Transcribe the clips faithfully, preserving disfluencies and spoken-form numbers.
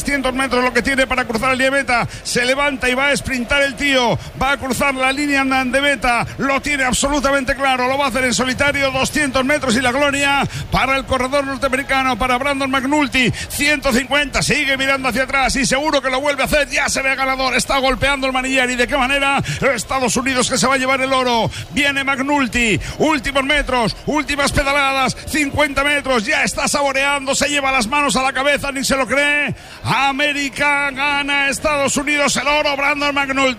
trescientos metros lo que tiene para cruzar el línea de meta. Se levanta y va a sprintar el tío. Va a cruzar la línea de meta. Lo tiene absolutamente claro. Lo va a hacer en solitario. doscientos metros y la gloria para el corredor norteamericano, para Brandon McNulty. ciento cincuenta. Sigue mirando hacia atrás y seguro que lo vuelve a hacer. Ya se ve ganador. Está golpeando el manillar. ¿Y de qué manera? Estados Unidos, que se va a llevar el oro. Viene McNulty. Últimos metros. Últimas pedaladas. cincuenta metros. Ya está saboreando. Se lleva las manos a la cabeza. Ni se lo cree. América gana Estados Unidos el oro. Brandon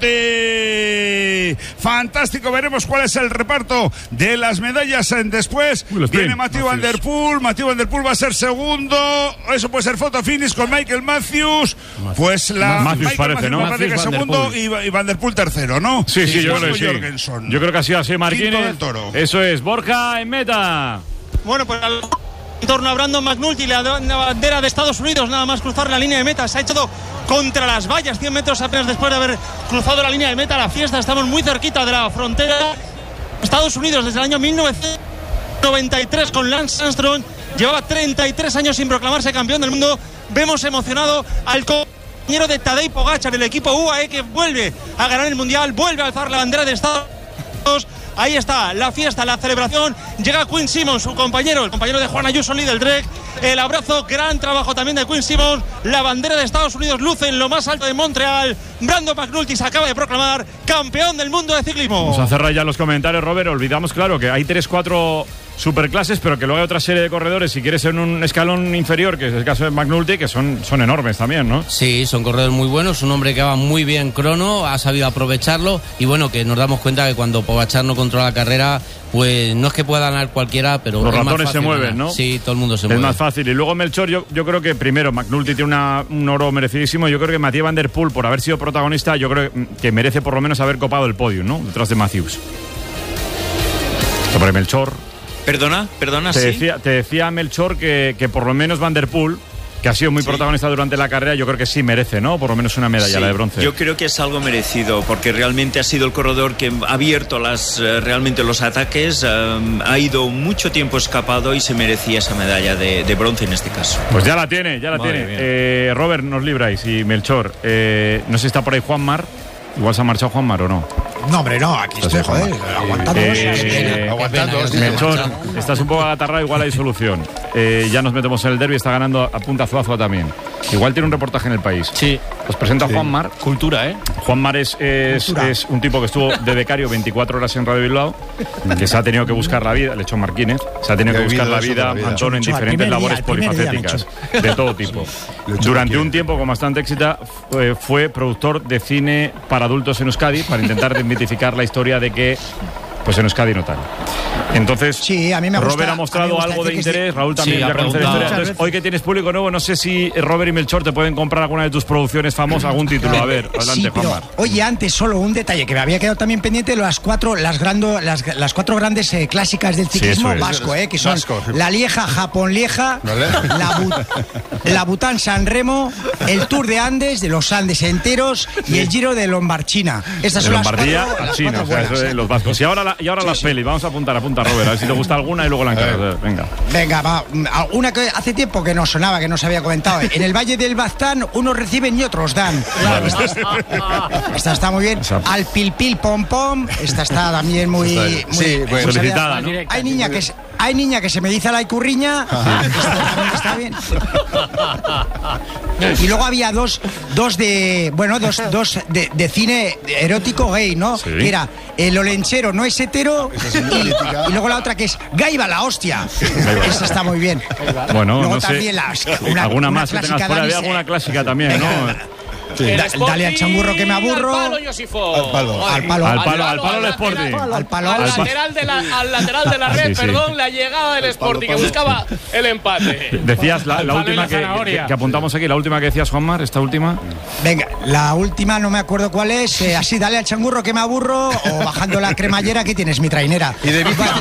McNulty. Fantástico. Veremos cuál es el reparto de las medallas después. Viene Matthew Van Der Poel. Matthew Van Der Poel va a ser segundo. Eso puede ser photo finish con Michael Matthews. Pues la Matthews Michael parece, Matthews ¿no? me parece que Matthews, segundo y, y Van Der Poel tercero, ¿no? Sí, sí, sí yo creo que sí. Jorgensen. Yo creo que ha sido así, Martínez. Del Toro. Eso es, Borja en meta. Bueno, pues al en torno a Brandon McNulty, la, la bandera de Estados Unidos, nada más cruzar la línea de meta. Se ha echado contra las vallas, cien metros apenas después de haber cruzado la línea de meta. La fiesta, estamos muy cerquita de la frontera. Estados Unidos desde el año mil novecientos noventa y tres con Lance Armstrong. Llevaba treinta y tres años sin proclamarse campeón del mundo. Vemos emocionado al compañero de Tadej Pogačar, el equipo U A E, que vuelve a ganar el mundial, vuelve a alzar la bandera de Estados Unidos. Ahí está la fiesta, la celebración. Llega Quinn Simmons, su compañero, el compañero de Juan Ayuso, líder del Trek. El abrazo, gran trabajo también de Quinn Simmons. La bandera de Estados Unidos luce en lo más alto de Montreal. Brandon McNulty se acaba de proclamar campeón del mundo de ciclismo. Vamos a cerrar ya los comentarios, Robert. Olvidamos, claro, que hay tres, cuatro superclases, pero que luego hay otra serie de corredores, si quieres, en un escalón inferior, que es el caso de McNulty, que son, son enormes también, ¿no? Sí, son corredores muy buenos, un hombre que va muy bien crono, ha sabido aprovecharlo, y bueno, que nos damos cuenta que cuando Pogačar no controla la carrera, pues no es que pueda ganar cualquiera, pero los es ratones más fácil se mueven, ganar. ¿no? Sí, todo el mundo se es mueve. Es más fácil. Y luego Melchor, yo, yo creo que primero McNulty tiene una, un oro merecidísimo. Yo creo que Mathieu Van Der Poel, por haber sido protagonista, yo creo que merece por lo menos haber copado el podio, ¿no? Detrás de Matthews. Sobre Melchor. Perdona, perdona, te sí. Decía, te decía Melchor que, que por lo menos Van Der Poel, que ha sido muy sí. protagonista durante la carrera, yo creo que sí merece, ¿no? Por lo menos una medalla, sí, la de bronce. Yo creo que es algo merecido, porque realmente ha sido el corredor que ha abierto las, realmente los ataques, um, ha ido mucho tiempo escapado y se merecía esa medalla de, de bronce en este caso. Pues ya la tiene, ya la Madre tiene. Eh, Robert, nos libráis y Melchor. Eh, no sé si está por ahí Juanmar. Igual se ha marchado Juanmar o no. No, hombre, no, aquí estoy, joder, aguantando. Eh, aguantando. Melchor, estás un poco agatarrado, igual hay solución. Eh, ya nos metemos en el derbi, está ganando a punta Zuazua también. Igual tiene un reportaje en El País. Sí. Os presenta sí. Juanmar. Cultura, ¿eh? Juanmar es, es, Cultura. es un tipo que estuvo de becario veinticuatro horas en Radio Bilbao, que se ha tenido que buscar la vida, le echó Marquínez, se ha tenido que buscar la vida, vida. Antón, en diferentes día, labores polifacéticas, de todo tipo. Sí. Durante un tiempo, con bastante éxito, fue, fue productor de cine para adultos en Euskadi, para intentar desmitificar la historia de que pues en Euskadi no tal. Entonces, sí, a mí me gusta, Robert ha mostrado algo de interés, Raúl también sí, ya ha conoce la historia. Entonces, hoy que tienes público nuevo, no sé si Robert y Melchor te pueden comprar alguna de tus producciones famosas, algún título. A ver, adelante, sí, pero, Juanmar. Oye, antes solo un detalle que me había quedado también pendiente, las cuatro, las, grando, las, las cuatro grandes eh, clásicas del ciclismo sí, vasco, eh, que son vasco. la Lieja, Japón Lieja, ¿vale? la, Bu la Bután San Remo, el Tour de Andes, de los Andes enteros, sí. y el Giro de Lombardchina. Estas de son Lombardía las cuatro, a las China, cuatro o sea, buenas, eso de los vascos. Y ahora, la, y ahora sí, las sí. pelis, vamos a apuntar, apunta Robert, a ver si te gusta alguna y luego la encargas. Venga. Venga, va. Una que hace tiempo que nos sonaba, que nos había comentado. En el Valle del Baztán, unos reciben y otros dan. Vale. Esta, está, esta está muy bien. Esa. Al pil pil pom pom. Esta está también muy, muy sí, muy solicitada, ¿no? Hay niña que se, hay niña que se me dice la icurriña. Esta también está bien. Y luego había dos, dos de, bueno, dos, dos de, de cine erótico gay, ¿no? Sí. Que era el olenchero no es hetero y, y luego la otra que es Gaiba la hostia. Esa está muy bien. Bueno, luego no también sé. las, una, alguna una más que tengas fuera de alguna clásica también, ¿no? Sí. Da, dale al changurro que me aburro. Al palo, Josifo. Al palo. Al palo. Al palo, al palo del Sporting. Al palo. Al lateral de la, al lateral de la red, sí, sí. perdón, la llegada del Sporting, que buscaba el empate. Decías la, la última la que, que, que apuntamos aquí, la última que decías, Juanmar, esta última. Venga, la última no me acuerdo cuál es. Eh, así, dale al changurro que me aburro o bajando la cremallera que tienes mi trainera. Y de bici.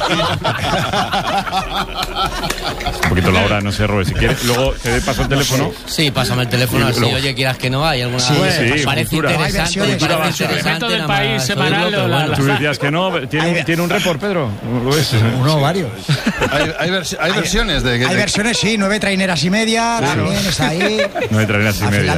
Un poquito la hora, no sé, Robert, si quieres. Luego te paso el teléfono. Sí, pásame el teléfono así, luego... oye, quieras que no hay alguna. Sí, sí, parece cultura. interesante, Hay parece versiones. interesante. Del país semanal, oírlo, la, bueno. Tú decías que no, ¿tiene, ¿tiene un report, Pedro? Uno, varios. Hay, hay, vers hay versiones de... Hay versiones, sí, nueve traineras y media, sí. también está ahí. Nueve traineras y media.